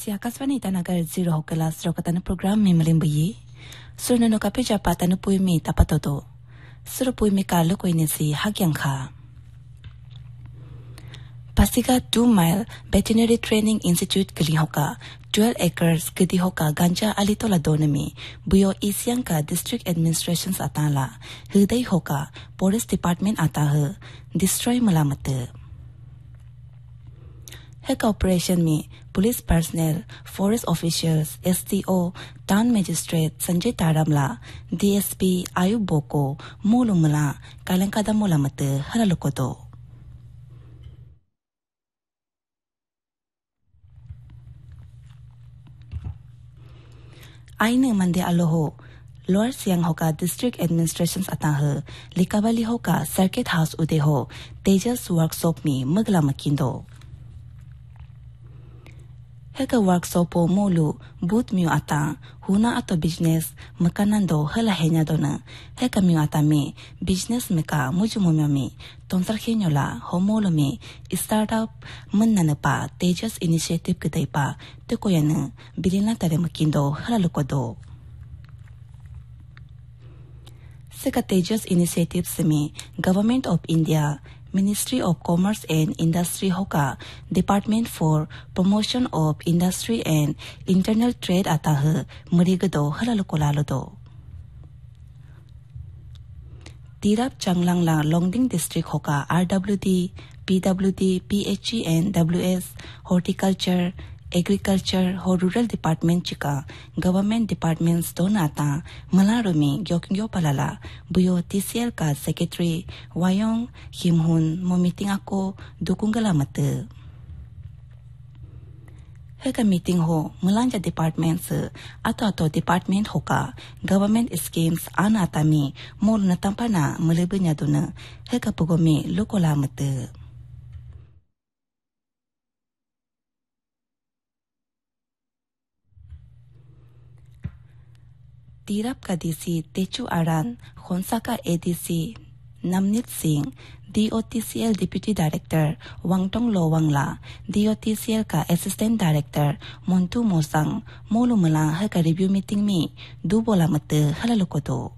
Siakaswani tanagar zero hokelas rokatana program me malimbayi. Surno kape japatana pui me tapatoto. Suru pui me kalu ko inesi hagyang kha. Pasika 2 Mile Veterinary Training Institute kali hoka 12 acres kedi hoka ganja alitola donami buyo Isiang ka district administrations atala hudai hoka police department atah destroy malamate. Hek operation में police personal, forest officials, STO, town magistrate Sanjay तारामला, DSP आयुब बोको, मूलुमला, कालंकादा मूलामत हरलुकोतो. आइने मंदे अलोहो, लोअर सियांग होका डिस्ट्रिक्ट एडमिनिस्ट्रेशंस अताह, लिकाबाली होका सर्किट हाउस उदे हो, तेजस वर्कशॉप में मगला मकिंदो. Heka workshop mulu boot miu ata huna ato business makanando hala henya dona heka miu ata me business meka mujumomyo me tonsar khenyola homolo me startup mannana pa tejas initiative kedai pa te koyana bilina tare makindo hala lukodo. Seka tejas initiative se Government of India, Ministry of Commerce and Industry hoka Department for Promotion of Industry and Internal Trade atah murigado halalukolalodo. Tirap Changlang la Longding District hoka RWD, PWD, PHE and WS Horticulture, Agriculture ho Rural Department chika Government Departments donata malarumi gyokyo palala buyo TCL ka Secretary Wayong Himhun mo meeting ako dukungala mate. Heka meeting ho mulanja departments ato department hoka government schemes anatami mol natampana mulibnya duna heka pugome lokola mate. Tirap ka DC Techu Aran, Khonsaka ADC Namnit Singh, DOTCL Deputy Director Wangtong Lo Wangla, DOTCL ka Assistant Director Montu Mosang, Molumala haka review meeting me, dubola mate halalukoto.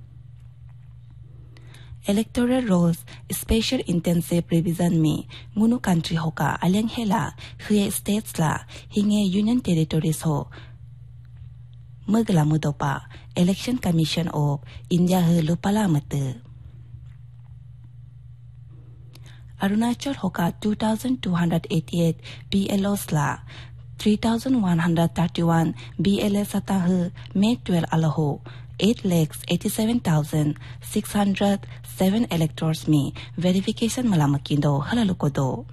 Electoral rolls special intensive revision me, ngunu country hoka alyang hela, hye states la, hinge union territories ho, Magla Mudopa, Election Commission of India Lupala Mate. Arunachal Hoka 2,288 BLOs la 3,131 BLS atah May 12 alaho 8,87,607 electors me verification malamakindo halalukodo.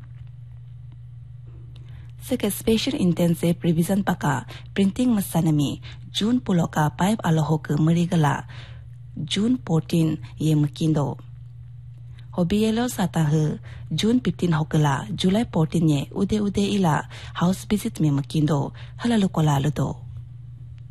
Seka special intensive revision paka printing masanami June puloka 5 alohok marigala June 14 ye makindo. Hobielo satah June 15 hokala July 14 ye ude ila house visit me makindo halalukola ludo.